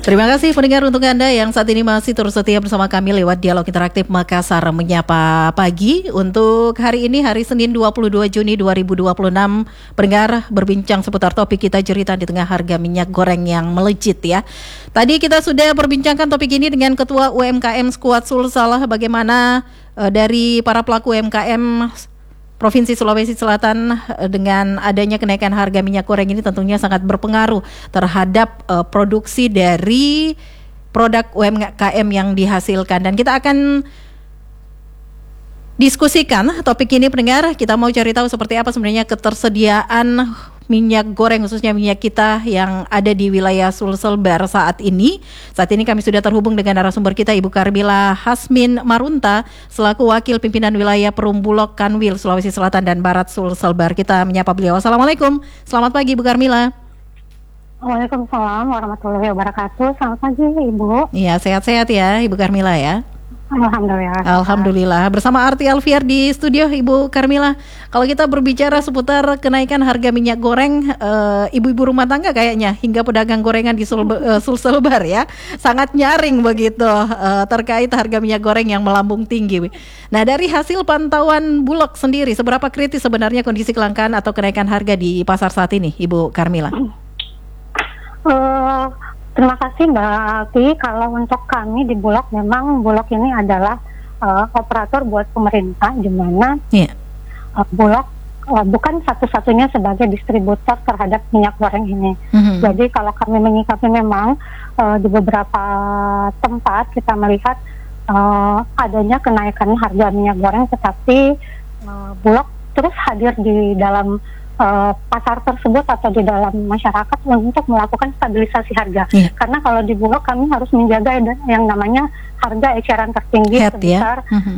Terima kasih pendengar untuk Anda yang saat ini masih terus setia bersama kami lewat Dialog Interaktif Makassar Menyapa Pagi. Untuk hari ini, hari Senin 22 Juni 2026, pendengar berbincang seputar topik kita jeritan di tengah harga minyak goreng yang melejit ya. Tadi kita sudah perbincangkan topik ini dengan Ketua UMKM Skuad Sulsel, bagaimana dari para pelaku UMKM Provinsi Sulawesi Selatan dengan adanya kenaikan harga minyak goreng ini tentunya sangat berpengaruh terhadap produksi dari produk UMKM yang dihasilkan. Dan kita akan diskusikan topik ini pendengar. Kita mau cari tahu seperti apa sebenarnya ketersediaan minyak goreng, khususnya minyak kita yang ada di wilayah Sulselbar saat ini. Saat ini kami sudah terhubung dengan narasumber kita, Ibu Karmila Hasmin Marunta, selaku Wakil Pimpinan Wilayah Perumbulok Kanwil Sulawesi Selatan dan Barat Sulselbar. Kita menyapa beliau. Assalamualaikum, selamat pagi Ibu Karmila. Waalaikumsalam warahmatullahi wabarakatuh. Selamat pagi Ibu. Iya, sehat-sehat ya Ibu Karmila ya. Alhamdulillah. Alhamdulillah. Bersama Arti Alfiar di studio Ibu Karmila. Kalau kita berbicara seputar kenaikan harga minyak goreng, ibu-ibu rumah tangga kayaknya hingga pedagang gorengan di Sulselbar ya sangat nyaring begitu terkait harga minyak goreng yang melambung tinggi. Nah, dari hasil pantauan Bulog sendiri, seberapa kritis sebenarnya kondisi kelangkaan atau kenaikan harga di pasar saat ini, Ibu Karmila? Terima kasih Mbak Alti. Kalau untuk kami di Bulog, memang Bulog ini adalah operator buat pemerintah, di mana Bulog bukan satu-satunya sebagai distributor terhadap minyak goreng ini. Jadi kalau kami menyikapi memang di beberapa tempat kita melihat adanya kenaikan harga minyak goreng, tetapi Bulog terus hadir di dalam pasar tersebut atau di dalam masyarakat untuk melakukan stabilisasi harga. Karena kalau di Bulog kami harus menjaga yang namanya harga eceran tertinggi sebesar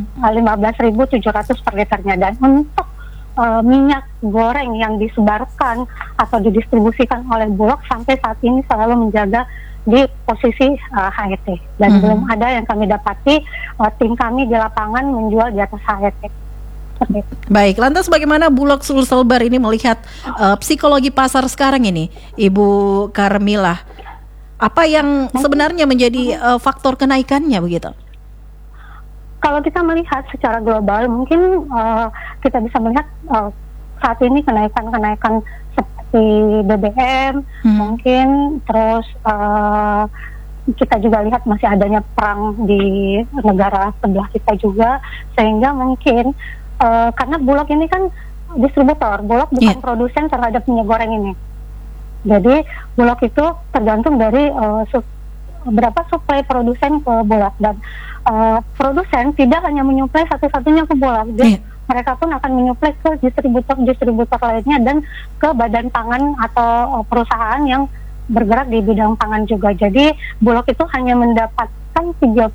15.700 per liternya. Dan untuk minyak goreng yang disebarkan atau didistribusikan oleh Bulog sampai saat ini selalu menjaga di posisi HET. Dan belum ada yang kami dapati tim kami di lapangan menjual di atas HET. Baik, lantas bagaimana Bulog Sulselbar ini melihat psikologi pasar sekarang ini, Ibu Karmila? Apa yang sebenarnya menjadi faktor kenaikannya begitu? Kalau kita melihat secara global, mungkin kita bisa melihat saat ini kenaikan seperti BBM, mungkin terus kita juga lihat masih adanya perang di negara sebelah kita juga, sehingga mungkin karena Bulog ini kan distributor, Bulog bukan produsen terhadap minyak goreng ini. Jadi Bulog itu tergantung dari berapa suplai produsen ke Bulog, dan produsen tidak hanya menyuplai satu-satunya ke Bulog, mereka pun akan menyuplai ke distributor lainnya dan ke badan pangan atau perusahaan yang bergerak di bidang pangan juga. Jadi Bulog itu hanya mendapatkan 30%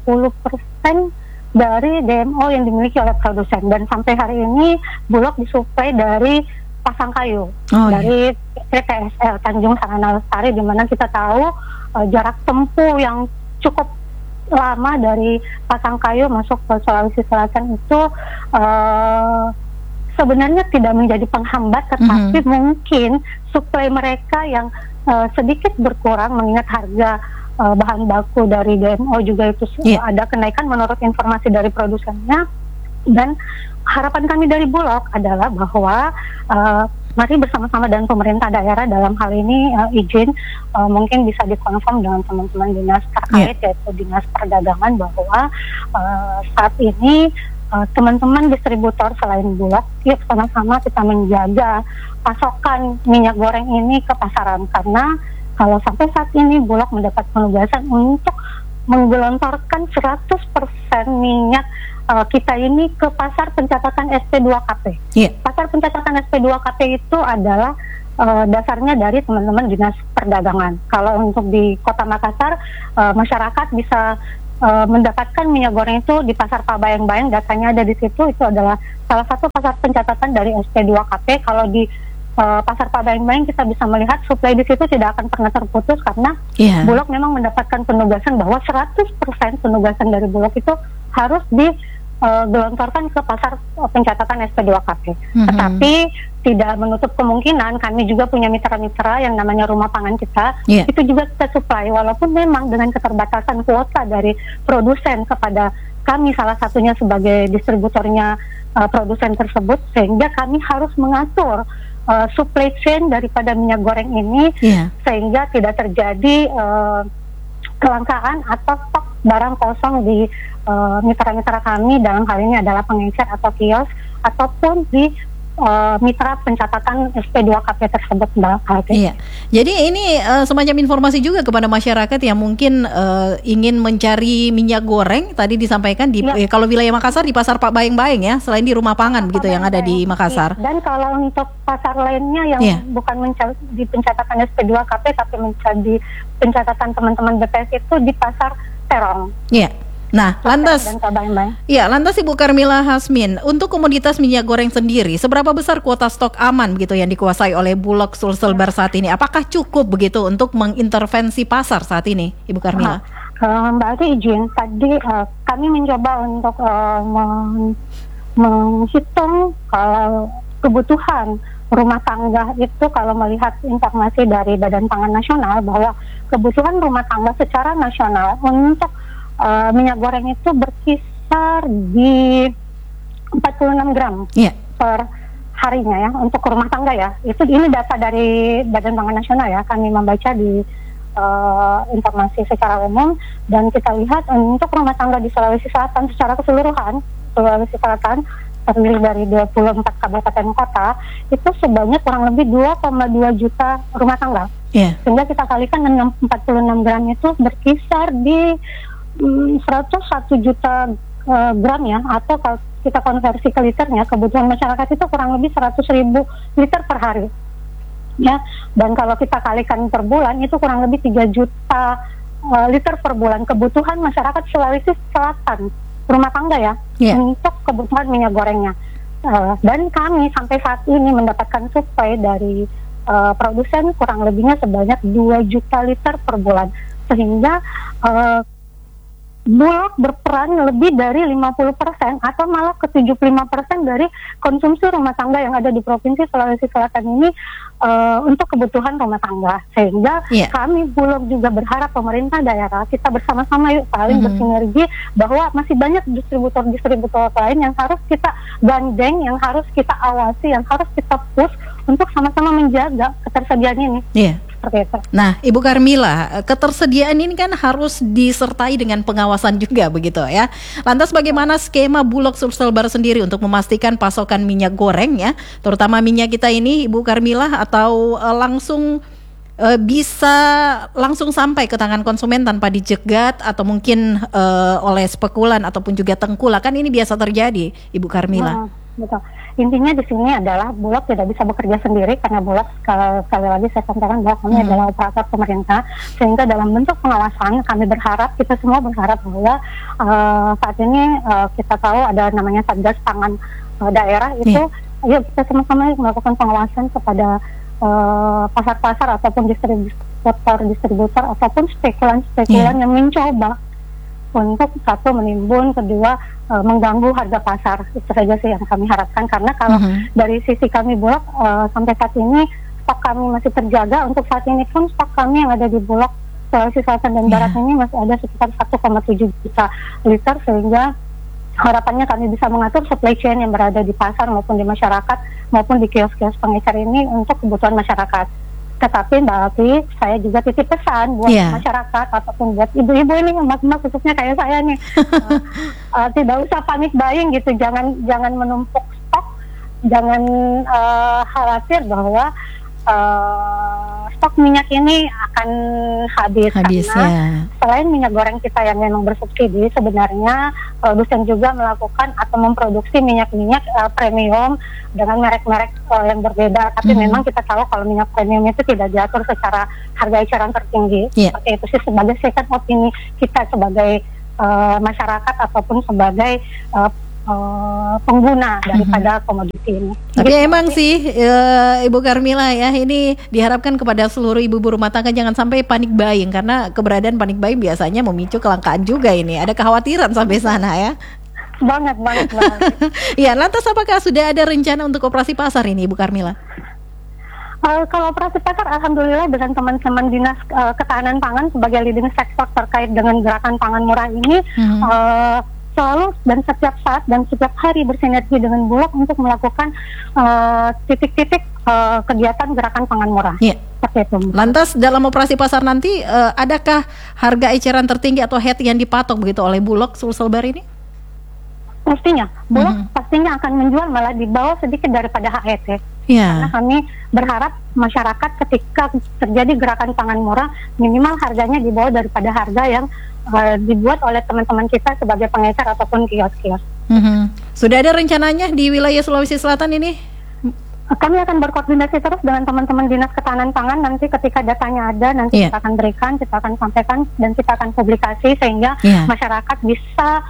dari DMO yang dimiliki oleh produsen, dan sampai hari ini Bulog disuplai dari Pasangkayu, dari PTSL Tanjung Sarana Lestari, di mana kita tahu jarak tempuh yang cukup lama dari Pasangkayu masuk ke Sulawesi Selatan itu sebenarnya tidak menjadi penghambat, tetapi mungkin suplai mereka yang sedikit berkurang mengingat harga bahan baku dari DMO juga itu ada kenaikan menurut informasi dari produsennya. Dan harapan kami dari Bulog adalah bahwa mari bersama-sama dengan pemerintah daerah dalam hal ini izin mungkin bisa dikonfirm dengan teman-teman dinas terkait yaitu Dinas Perdagangan, bahwa saat ini teman-teman distributor selain Bulog, yuk sama-sama kita menjaga pasokan minyak goreng ini ke pasaran. Karena kalau sampai saat ini Bulog mendapat penugasan untuk menggelontorkan 100% minyak kita ini ke pasar pencatatan SP2KP. Pasar pencatatan SP2KP itu adalah dasarnya dari teman-teman Dinas Perdagangan. Kalau untuk di Kota Makassar, masyarakat bisa mendapatkan minyak goreng itu di pasar Pabayang-Bayang, datanya ada di situ. Itu adalah salah satu pasar pencatatan dari SP2KP. Kalau di pasar Pabayang-Bayang kita bisa melihat suplai di situ tidak akan pernah terputus, karena Bulog memang mendapatkan penugasan bahwa 100% penugasan dari Bulog itu harus digelontorkan ke pasar pencatatan SP2KP. Tetapi tidak menutup kemungkinan kami juga punya mitra-mitra yang namanya rumah pangan kita, itu juga kita supply, walaupun memang dengan keterbatasan kuota dari produsen kepada kami salah satunya sebagai distributornya produsen tersebut, sehingga kami harus mengatur supply chain daripada minyak goreng ini, sehingga tidak terjadi kelangkaan atau stok barang kosong di mitra-mitra kami, dalam hal ini adalah pengecer atau kios, ataupun di mitra pencatatan SP2KP tersebut, Mbak. Iya. Jadi ini semacam informasi juga kepada masyarakat yang mungkin ingin mencari minyak goreng. Tadi disampaikan di kalau wilayah Makassar di Pasar Pak Baeng-Baeng ya, selain di rumah pangan begitu yang ada di Makassar. Dan kalau untuk pasar lainnya yang bukan di pencatatan SP2KP tapi di pencatatan teman-teman BPS itu di Pasar Terong. Iya. Nah, lantas Ibu Karmila Hasmin, untuk komoditas minyak goreng sendiri, seberapa besar kuota stok aman begitu yang dikuasai oleh Bulog Sulselbar saat ini? Apakah cukup begitu untuk mengintervensi pasar saat ini, Ibu Karmila? Mbak Ati izin, tadi kami mencoba untuk menghitung kalau kebutuhan rumah tangga itu, kalau melihat informasi dari Badan Pangan Nasional bahwa kebutuhan rumah tangga secara nasional untuk minyak goreng itu berkisar di 46 gram per harinya ya, untuk rumah tangga ya. Ini data dari Badan Pangan Nasional ya, kami membaca di informasi secara umum, dan kita lihat untuk rumah tangga di Sulawesi Selatan secara keseluruhan, Sulawesi Selatan terdiri dari 24 kabupaten kota, itu sebanyak kurang lebih 2,2 juta rumah tangga. Sehingga kita kalikan dengan 46 gram itu berkisar di 101 juta gram ya, atau kalau kita konversi ke liternya, kebutuhan masyarakat itu kurang lebih 100.000 liter per hari ya. Dan kalau kita kalikan per bulan itu kurang lebih 3 juta liter per bulan kebutuhan masyarakat Sulawesi Selatan rumah tangga ya, untuk kebutuhan minyak gorengnya. Dan kami sampai saat ini mendapatkan suplai dari produsen kurang lebihnya sebanyak 2 juta liter per bulan, sehingga Bulog berperan lebih dari 50% atau malah ke 75% dari konsumsi rumah tangga yang ada di Provinsi Sulawesi Selatan ini untuk kebutuhan rumah tangga. Sehingga kami Bulog juga berharap pemerintah daerah kita bersama-sama yuk saling bersinergi, bahwa masih banyak distributor-distributor lain yang harus kita gandeng, yang harus kita awasi, yang harus kita push untuk sama-sama menjaga ketersediaan ini. Nah, Ibu Karmila, ketersediaan ini kan harus disertai dengan pengawasan juga begitu ya. Lantas bagaimana skema Bulog Sulselbar sendiri untuk memastikan pasokan minyak goreng ya, terutama minyak kita ini, Ibu Karmila, atau langsung bisa langsung sampai ke tangan konsumen tanpa dijegat atau mungkin oleh spekulan ataupun juga tengkulak? Kan ini biasa terjadi, Ibu Karmila. Betul. Intinya di sini adalah Bulog tidak bisa bekerja sendiri, karena Bulog sekali lagi saya sampaikan bahwa kami adalah operator pemerintah, sehingga dalam bentuk pengawasan kami berharap, kita semua berharap bahwa saat ini kita tahu ada namanya Satgas Pangan daerah itu, yuk kita sama-sama melakukan pengawasan kepada pasar-pasar ataupun distributor ataupun spekulan-spekulan yang mencoba untuk satu menimbun, kedua mengganggu harga pasar. Itu saja sih yang kami harapkan, karena kalau dari sisi kami Bulog sampai saat ini stok kami masih terjaga. Untuk saat ini pun stok kami yang ada di Bulog Sulawesi Selatan dan Barat ini masih ada sekitar 1,7 juta liter, sehingga harapannya kami bisa mengatur supply chain yang berada di pasar maupun di masyarakat maupun di kios-kios pengecer ini untuk kebutuhan masyarakat. Tetapi Mbak Alfi, saya juga titip pesan buat masyarakat ataupun buat ibu-ibu ini, emak-emak khususnya kayak saya nih, tidak usah panik buying gitu, jangan menumpuk stok, jangan khawatir bahwa stok minyak ini akan habis karena selain minyak goreng kita yang memang bersubsidi, sebenarnya produsen juga melakukan atau memproduksi minyak-minyak premium dengan merek-merek yang berbeda, tapi memang kita tahu kalau minyak premium itu tidak diatur secara harga eceran tertinggi. Seperti itu sih sebagai second opini kita sebagai masyarakat ataupun sebagai pengguna daripada komoditi ini. Tapi emang sih Ibu Karmila ya, ini diharapkan kepada seluruh ibu-ibu rumah tangga jangan sampai panik buying, karena keberadaan panik buying biasanya memicu kelangkaan juga ini. Ada kekhawatiran sampai sana ya. banget. Ya, lantas apakah sudah ada rencana untuk operasi pasar ini, Ibu Karmila? Kalau operasi pasar, alhamdulillah dengan teman-teman dinas ketahanan pangan sebagai leading sektor terkait dengan gerakan pangan murah ini, selalu dan setiap saat dan setiap hari bersinergi dengan Bulog untuk melakukan titik-titik kegiatan gerakan pangan murah. Yeah. Seperti itu. Lantas dalam operasi pasar nanti, adakah harga eceran tertinggi atau head yang dipatok begitu oleh Bulog Sulselbar ini? Mestinya, Bulog pastinya akan menjual malah di bawah sedikit daripada HET. Yeah. Karena kami berharap masyarakat ketika terjadi gerakan pangan murah, minimal harganya di bawah daripada harga yang dibuat oleh teman-teman kita sebagai pengecer ataupun kios-kios. Sudah ada rencananya di wilayah Sulawesi Selatan ini? Kami akan berkoordinasi terus dengan teman-teman dinas ketahanan pangan. Nanti ketika datanya ada, nanti kita akan berikan, kita akan sampaikan, dan kita akan publikasi sehingga masyarakat bisa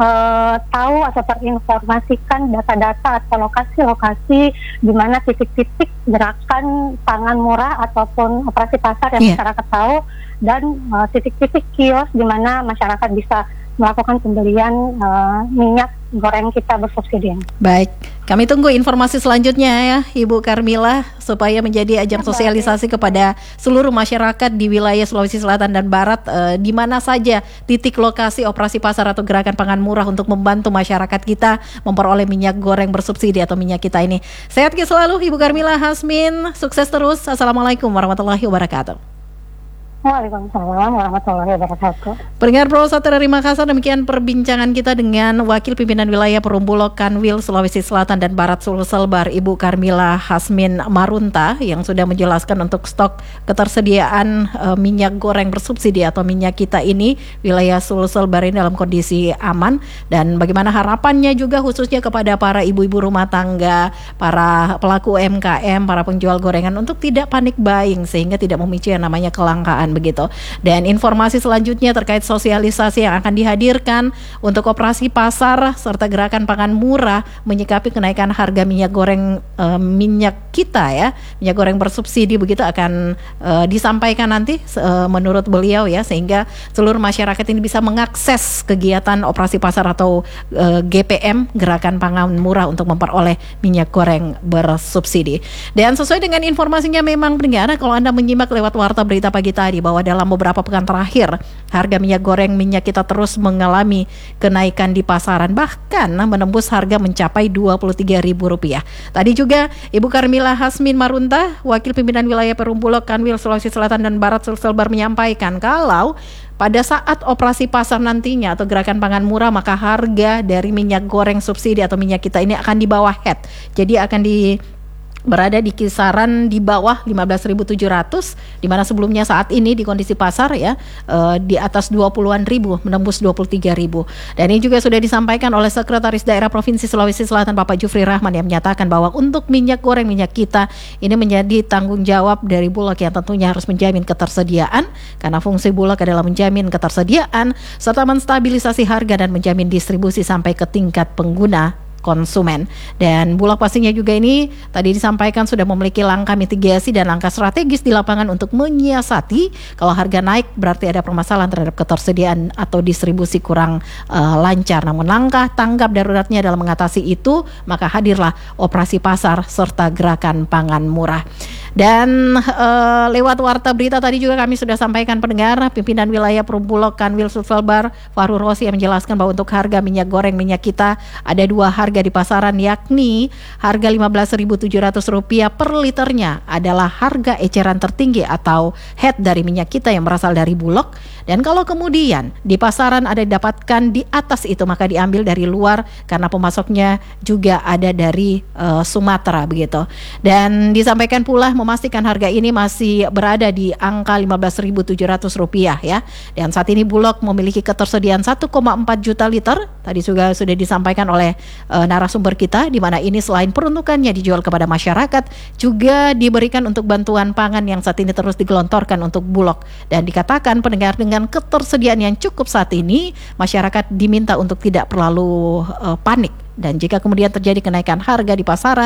tahu atau terinformasikan data-data atau lokasi-lokasi di mana titik-titik gerakan pangan murah ataupun operasi pasar yang masyarakat tahu, dan titik-titik kios di mana masyarakat bisa melakukan pembelian minyak goreng kita bersubsidi. Baik, kami tunggu informasi selanjutnya ya Ibu Karmila, supaya menjadi ajang sosialisasi kepada seluruh masyarakat di wilayah Sulawesi Selatan dan Barat, di mana saja titik lokasi operasi pasar atau gerakan pangan murah untuk membantu masyarakat kita memperoleh minyak goreng bersubsidi atau minyak kita ini. Sehat selalu Ibu Karmila Hasmin, sukses terus. Assalamualaikum warahmatullahi wabarakatuh. Waalaikumsalam warahmatullahi wabarakatuh. Pendengar Pro 1 dari Makassar, demikian perbincangan kita dengan Wakil Pimpinan Wilayah Perum Bulog Kanwil Sulawesi Selatan dan Barat Sulselbar, Ibu Karmila Hasmin Marunta, yang sudah menjelaskan untuk stok ketersediaan minyak goreng bersubsidi atau minyak kita ini wilayah Sulselbar ini dalam kondisi aman, dan bagaimana harapannya juga khususnya kepada para ibu-ibu rumah tangga, para pelaku UMKM, para penjual gorengan untuk tidak panik buying sehingga tidak memicu yang namanya kelangkaan begitu. Dan informasi selanjutnya terkait sosialisasi yang akan dihadirkan untuk operasi pasar serta gerakan pangan murah menyikapi kenaikan harga minyak goreng minyak kita ya, minyak goreng bersubsidi begitu, akan disampaikan nanti menurut beliau ya, sehingga seluruh masyarakat ini bisa mengakses kegiatan operasi pasar atau GPM, gerakan pangan murah, untuk memperoleh minyak goreng bersubsidi. Dan sesuai dengan informasinya memang pendengar, kalau Anda menyimak lewat warta berita pagi tadi bahwa dalam beberapa pekan terakhir harga minyak goreng minyak kita terus mengalami kenaikan di pasaran, bahkan menembus harga mencapai Rp23.000. Tadi juga Ibu Karmila Hasmin Marunta, Wakil Pimpinan Wilayah Perum Bulog Kanwil Sulawesi Selatan dan Barat Sulselbar, menyampaikan kalau pada saat operasi pasar nantinya atau gerakan pangan murah, maka harga dari minyak goreng subsidi atau minyak kita ini akan di bawah head. Jadi akan berada di kisaran di bawah 15.700, di mana sebelumnya saat ini di kondisi pasar ya di atas 20-an ribu, menembus 23.000. Dan ini juga sudah disampaikan oleh Sekretaris Daerah Provinsi Sulawesi Selatan Bapak Jufri Rahman, yang menyatakan bahwa untuk minyak goreng minyak kita ini menjadi tanggung jawab dari Bulog yang tentunya harus menjamin ketersediaan, karena fungsi Bulog adalah menjamin ketersediaan serta menstabilisasi harga dan menjamin distribusi sampai ke tingkat pengguna konsumen. Dan Bulog pastinya juga ini tadi disampaikan sudah memiliki langkah mitigasi dan langkah strategis di lapangan untuk menyiasati kalau harga naik berarti ada permasalahan terhadap ketersediaan atau distribusi kurang lancar. Namun langkah tanggap daruratnya dalam mengatasi itu, maka hadirlah operasi pasar serta gerakan pangan murah. Dan lewat warta berita tadi juga kami sudah sampaikan pendengar, pimpinan wilayah Perum Bulog Kanwil Sulselbar Fahru Rosi yang menjelaskan bahwa untuk harga minyak goreng minyak kita ada dua harga di pasaran, yakni harga Rp15.700 per liternya adalah harga eceran tertinggi atau head dari minyak kita yang berasal dari Bulog, dan kalau kemudian di pasaran ada didapatkan di atas itu maka diambil dari luar karena pemasoknya juga ada dari Sumatera begitu. Dan disampaikan pula memastikan harga ini masih berada di angka Rp15.700 ya. Dan saat ini Bulog memiliki ketersediaan 1,4 juta liter. Tadi juga sudah disampaikan oleh narasumber kita, di mana ini selain peruntukannya dijual kepada masyarakat, juga diberikan untuk bantuan pangan yang saat ini terus digelontorkan untuk Bulog. Dan dikatakan pendengar, dengan ketersediaan yang cukup saat ini, masyarakat diminta untuk tidak terlalu panik. Dan jika kemudian terjadi kenaikan harga di pasaran,